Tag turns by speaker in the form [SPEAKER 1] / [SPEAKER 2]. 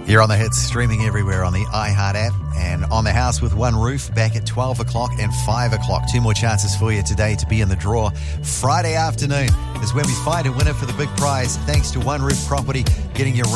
[SPEAKER 1] You're on the hits, streaming everywhere on the iHeart app and on the house with One Roof back at 12 o'clock and 5 o'clock. Two more chances for you today to be in the draw. Friday afternoon is when we find a winner for the big prize, thanks to One Roof Property, getting your